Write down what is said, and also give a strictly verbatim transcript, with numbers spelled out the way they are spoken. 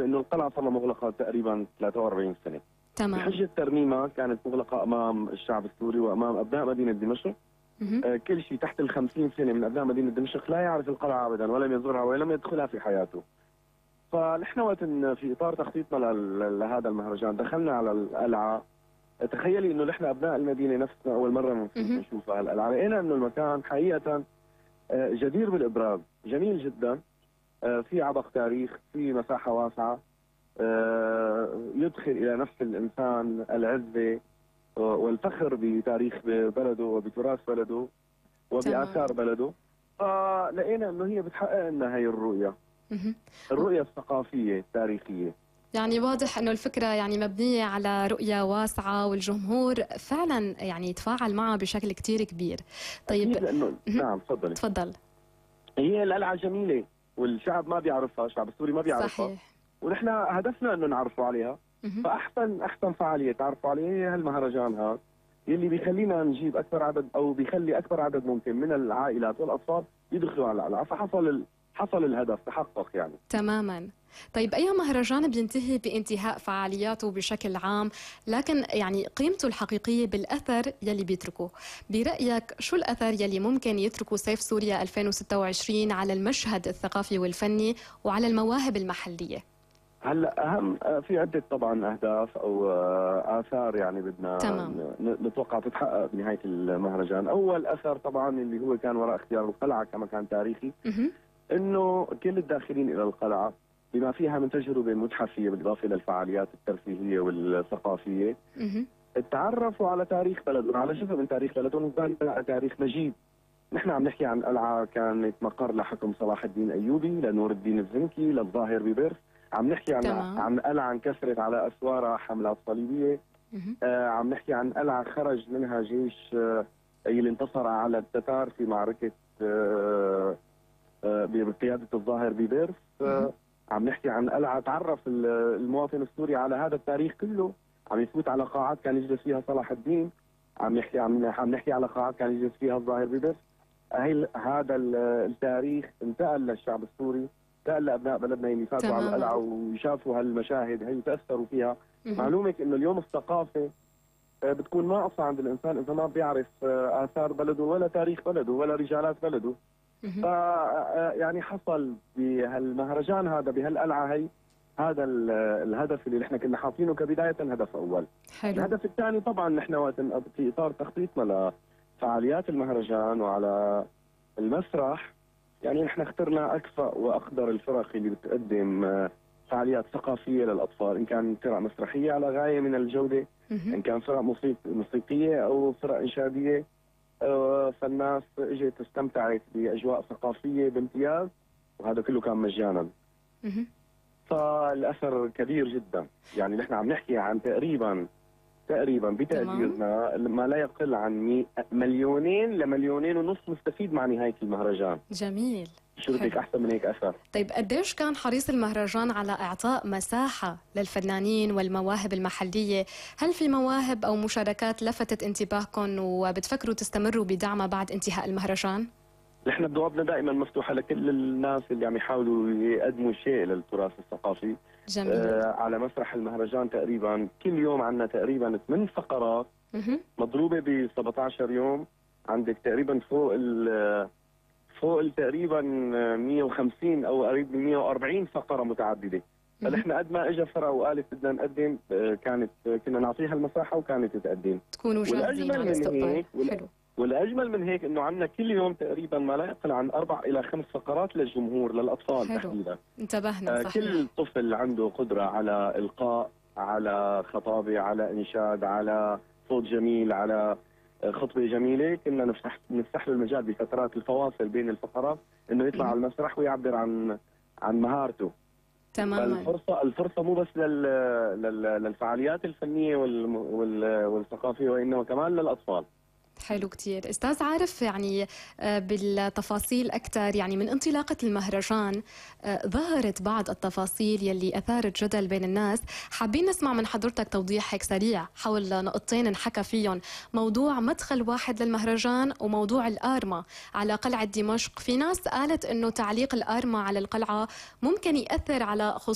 انه القلعه صار لها مغلقه تقريبا ثلاثة وأربعين سنه. تمام. بحجه ترميمها كانت مغلقه امام الشعب السوري وامام ابناء مدينه دمشق. آه كل شيء تحت ال خمسين سنه من ابناء مدينه دمشق لا يعرف القلعه ابدا ولم يزورها ولم يدخلها في حياته. فنحن وقت في اطار تخطيطنا لهذا المهرجان دخلنا على القلعه. تخيلي انه نحن ابناء المدينه نفسنا اول مره نشوف هالقلعه، لقينا انه المكان حقيقه جدير بالابراز، جميل جدا، في عبق تاريخ، في مساحه واسعه يدخل الى نفس الانسان العزه والفخر بتاريخ بلده وبتراث بلده وبآثار بلده. فلقينا انه هي بتحقق لنا هي الرؤيه، الرؤيه الثقافيه التاريخيه. يعني واضح انه الفكره يعني مبنيه على رؤيه واسعه والجمهور فعلا يعني يتفاعل معها بشكل كثير كبير. طيب لأنه نعم تفضلي. تفضل. هي القلعه جميله والشعب ما بيعرفها، الشعب السوري ما بيعرفها. صحيح. ونحن هدفنا انه نعرفوا عليها. فاحسن احسن فعاليه تعرفوا عليها هي هالمهرجان هذا يلي بيخلينا نجيب اكثر عدد او بيخلي اكبر عدد ممكن من العائلات والاطفال يدخلوا على القلعه، فحصل ال... حصل الهدف، تحقق يعني. تماما. طيب أي مهرجان بينتهي بانتهاء فعالياته بشكل عام، لكن يعني قيمته الحقيقية بالأثر يلي بيتركه، برأيك شو الأثر يلي ممكن يتركه سيف سوريا ألفين وستة وعشرين على المشهد الثقافي والفني وعلى المواهب المحلية؟ هلا أهم في عدة طبعا أهداف أو آثار يعني بدنا تمام. نتوقع تتحقق بنهاية المهرجان. أول أثر طبعا اللي هو كان وراء اختيار القلعة كمكان تاريخي، إنه كل الداخلين إلى القلعة بما فيها من تجربة متحفية بالإضافة إلى الفعاليات الترفيهية والثقافية تعرفوا على تاريخ بلدهم، على جزء من تاريخ بلدهم، على تاريخ مجيد. نحن عم نحكي عن قلعة كانت مقر لحكم صلاح الدين أيوبي، لنور الدين الزنكي، للظاهر ببرس. عم نحكي عن تمام. عن قلعة انكسرت على أسوارها حملات صليبية. آه عم نحكي عن قلعة خرج منها جيش آه اللي انتصر على التتار في معركة آه آه بقيادة الظاهر ببرس. آه عم نحكي عن قلعة تعرف المواطن السوري على هذا التاريخ كله، عم يفوت على قاعات كان يجلس فيها صلاح الدين، عم نحكي عم, عم نحكي على قاعات كان يجلس فيها الظاهر ببرس. هي هذا التاريخ انتقل للشعب السوري، انتقل لابناء بلدنا اللي فاتوا على القلعه وشافوا هالمشاهد هي وتاثروا فيها. معلومك انه اليوم الثقافه بتكون ناقصه عند الانسان اذا ما بيعرف اثار بلده ولا تاريخ بلده ولا رجالات بلده. ف يعني حصل بهالمهرجان هذا بهالقلعه هي هذا الهدف اللي نحن كنا حاطينه كبدايه هدف اول. حلو. الهدف الثاني طبعا نحن وقت في اطار تخطيطنا لفعاليات المهرجان وعلى المسرح، يعني نحن اخترنا اكفأ واقدر الفرق اللي بتقدم فعاليات ثقافيه للاطفال، ان كان فرق مسرحيه على غايه من الجوده، ان كان فرق موسيق موسيقيه او فرق انشاديه. فالناس اجت استمتعت باجواء ثقافيه بامتياز، وهذا كله كان مجانا. فالاثر كبير جدا، يعني نحن عم نحكي عن تقريبا تقريبا بتقديرنا ما لا يقل عن مليونين لمليونين ونص مستفيد مع نهايه المهرجان. جميل. شو بدك احسن من هيك اثر؟ طيب قديش كان حريص المهرجان على اعطاء مساحه للفنانين والمواهب المحليه؟ هل في مواهب او مشاركات لفتت انتباهكم وبتفكروا تستمروا بدعمها بعد انتهاء المهرجان؟ نحن ابوابنا دائما مفتوحه لكل الناس اللي عم يحاولوا يقدموا شيء للتراث الثقافي. جميل. آه على مسرح المهرجان تقريبا كل يوم عندنا تقريبا ثمان فقرات مضروبه ب سبعة عشر يوم. عندك تقريبا فوق ال فوق تقريبا مئة وخمسين او قريب من مئة وأربعين فقره متعدده. فنحن قد ما اجى فرقه وقالت بدنا نقدم كانت كنا نعطيها المساحه وكانت تقدم. تكونوا جاهزين على الاستقبال. حلو. والاجمل من هيك انه عندنا كل يوم تقريبا ما لا يقل عن اربع الى خمس فقرات للجمهور للاطفال. حلو. تحديدا انتبهنا. صحيح. كل طفل عنده قدره على القاء، على خطابه، على انشاد، على صوت جميل، على خطبه جميله، كنا نفتح نفتح له المجال بفترات الفواصل بين الفقرات انه يطلع على المسرح ويعبر عن عن مهارته. تماما. الفرصه الفرصه مو بس لل... لل... للفعاليات الفنيه وال... وال... والثقافيه وانما كمان للاطفال. حلو كتير. أستاذ عارف يعني بالتفاصيل أكثر، يعني من انطلاقة المهرجان ظهرت بعض التفاصيل يلي أثارت جدل بين الناس، حابين نسمع من حضرتك توضيح هيك سريع حول نقطتين انحكى فيهم، موضوع مدخل واحد للمهرجان وموضوع الآرما على قلعة دمشق. في ناس قالت إنه تعليق الآرما على القلعة ممكن يأثر على خصوصية